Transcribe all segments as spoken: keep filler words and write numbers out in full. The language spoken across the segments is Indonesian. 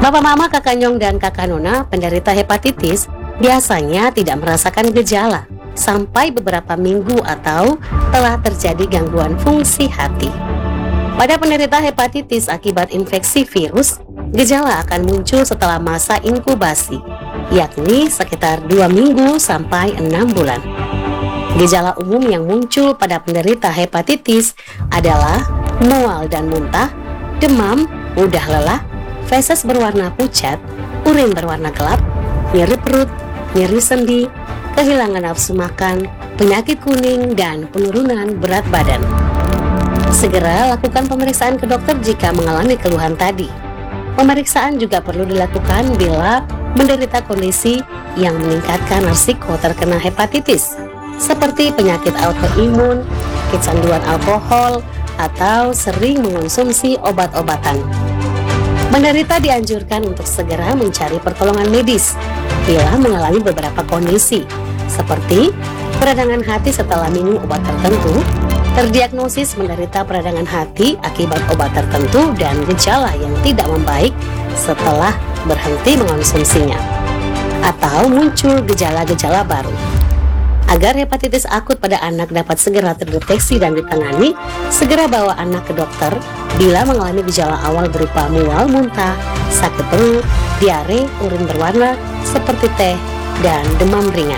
Bapak mama, kakak nyong, dan kakak nona penderita hepatitis biasanya tidak merasakan gejala sampai beberapa minggu atau telah terjadi gangguan fungsi hati. Pada penderita hepatitis akibat infeksi virus, gejala akan muncul setelah masa inkubasi, yakni sekitar dua minggu sampai enam bulan. Gejala umum yang muncul pada penderita hepatitis adalah mual dan muntah, demam, mudah lelah, feses berwarna pucat, urin berwarna gelap, nyeri perut, nyeri sendi, kehilangan nafsu makan, penyakit kuning, dan penurunan berat badan. Segera lakukan pemeriksaan ke dokter jika mengalami keluhan tadi. Pemeriksaan juga perlu dilakukan bila menderita kondisi yang meningkatkan risiko terkena hepatitis, seperti penyakit autoimun, kecanduan alkohol, atau sering mengonsumsi obat-obatan. Penderita dianjurkan untuk segera mencari pertolongan medis bila mengalami beberapa kondisi, seperti peradangan hati setelah minum obat tertentu, terdiagnosis menderita peradangan hati akibat obat tertentu, dan gejala yang tidak membaik setelah berhenti mengonsumsinya, atau muncul gejala-gejala baru. Agar hepatitis akut pada anak dapat segera terdeteksi dan ditangani, segera bawa anak ke dokter bila mengalami gejala awal berupa mual, muntah, sakit perut, diare, urin berwarna seperti teh, dan demam ringan.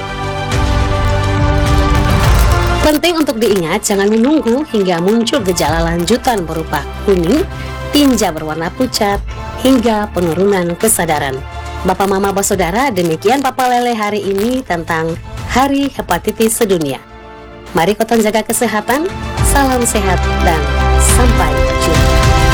Penting untuk diingat, jangan menunggu hingga muncul gejala lanjutan berupa kuning, tinja berwarna pucat, hingga penurunan kesadaran. Bapak mama bersaudara, demikian Papa Lele hari ini tentang Hari Hepatitis Sedunia. Mari kita jaga kesehatan, salam sehat, dan sampai